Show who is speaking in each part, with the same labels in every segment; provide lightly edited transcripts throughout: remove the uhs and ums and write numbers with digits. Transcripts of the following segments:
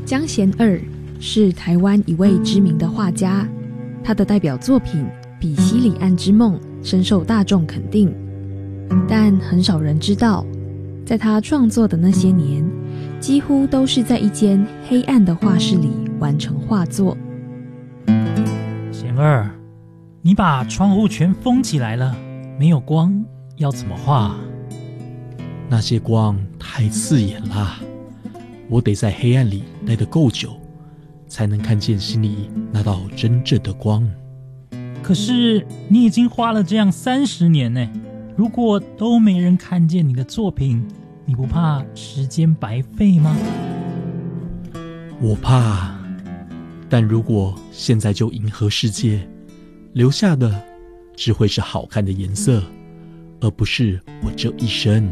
Speaker 1: 江贤二是台湾一位知名的画家，他的代表作品《比西里岸之梦》深受大众肯定，但很少人知道，在他创作的那些年，几乎都是在一间黑暗的画室里完成画作。
Speaker 2: 贤二，你把窗户全封起来了，没有光，要怎么画？
Speaker 3: 那些光太刺眼啦，我得在黑暗里待得够久，才能看见心里那道真正的光。
Speaker 2: 可是你已经花了这样30年呢，如果都没人看见你的作品，你不怕时间白费吗？
Speaker 3: 我怕，但如果现在就迎合世界，留下的只会是好看的颜色，而不是我这一生。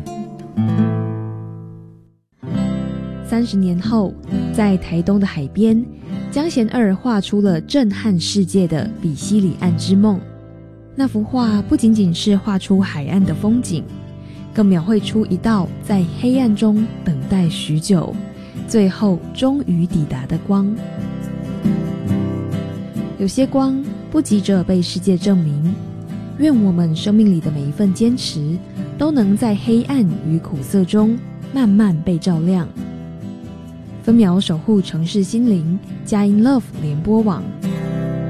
Speaker 1: 30年后，在台东的海边，江贤二画出了震撼世界的《比西里岸之梦》。那幅画不仅仅是画出海岸的风景，更描绘出一道在黑暗中等待许久，最后终于抵达的光。有些光不急着被世界证明，愿我们生命里的每一份坚持，都能在黑暗与苦涩中慢慢被照亮。分秒守护城市心灵，佳音 Love 联播网。